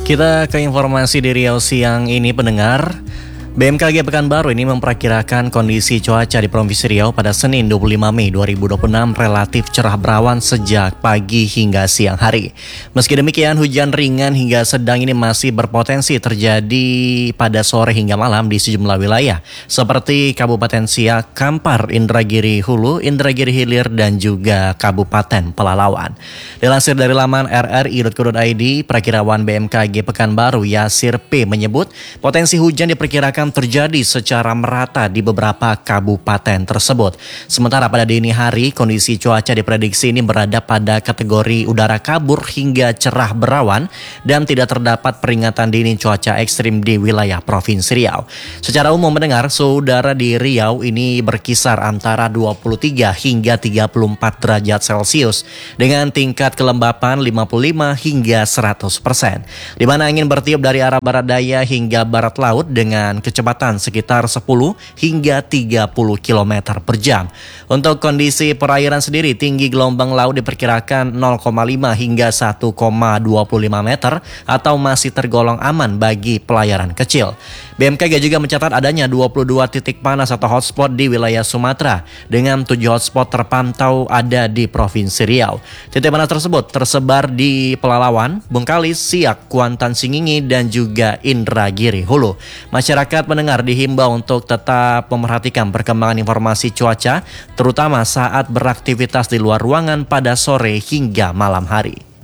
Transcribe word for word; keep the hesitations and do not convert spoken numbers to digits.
Kita ke informasi di Riau siang ini pendengar. B M K G Pekanbaru ini memperkirakan kondisi cuaca di Provinsi Riau pada Senin dua puluh lima Mei dua ribu dua puluh enam relatif cerah berawan sejak pagi hingga siang hari. Meski demikian, hujan ringan hingga sedang ini masih berpotensi terjadi pada sore hingga malam di sejumlah wilayah seperti Kabupaten Siak, Kampar, Indragiri Hulu, Indragiri Hilir, dan juga Kabupaten Pelalawan. Dilansir dari laman r r i dot co dot i d, Prakirawan B M K G Pekanbaru Yasir P menyebut potensi hujan diperkirakan terjadi secara merata di beberapa kabupaten tersebut. Sementara pada dini hari, kondisi cuaca diprediksi ini berada pada kategori udara kabur hingga cerah berawan dan tidak terdapat peringatan dini cuaca ekstrim di wilayah Provinsi Riau. Secara umum mendengar, suhu udara di Riau ini berkisar antara dua puluh tiga hingga tiga puluh empat derajat Celcius dengan tingkat kelembapan lima puluh lima hingga seratus persen. Di mana angin bertiup dari arah barat daya hingga barat laut dengan kecepatan sekitar sepuluh hingga tiga puluh kilometer per jam. Untuk kondisi perairan sendiri, tinggi gelombang laut diperkirakan nol koma lima hingga satu koma dua lima meter atau masih tergolong aman bagi pelayaran kecil. B M K G juga mencatat adanya dua puluh dua titik panas atau hotspot di wilayah Sumatera dengan tujuh hotspot terpantau ada di Provinsi Riau. Titik panas tersebut tersebar di Pelalawan, Bengkalis, Siak, Kuantan, Singingi, dan juga Indragiri Hulu. Masyarakat pendengar dihimbau untuk tetap memperhatikan perkembangan informasi cuaca, terutama saat beraktivitas di luar ruangan pada sore hingga malam hari.